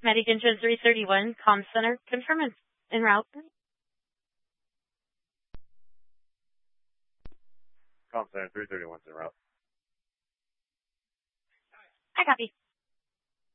Medication 331, comm center, confirm en route. Comm Center 331's en route. I copy.